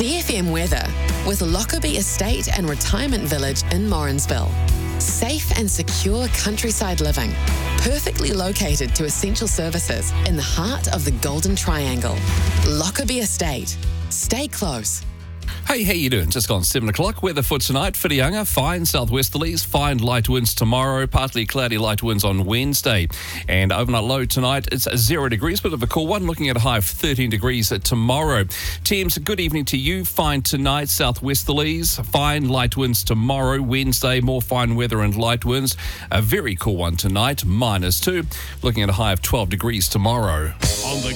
CFM weather with Lockerbie Estate and Retirement Village in Morrinsville. Safe and secure countryside living, perfectly located to essential services in the heart of the Golden Triangle. Lockerbie Estate. Stay close. Hey, how you doing? Just gone 7 o'clock. Weather for tonight, Whitianga, fine southwesterlies, fine light winds tomorrow, partly cloudy light winds on Wednesday. And overnight low tonight, it's 0 degrees, bit of a cool one, looking at a high of 13 degrees tomorrow. Teams, good evening to you. Fine tonight, southwesterlies, fine light winds tomorrow, Wednesday, more fine weather and light winds. A very cool one tonight, -2, looking at a high of 12 degrees tomorrow. On the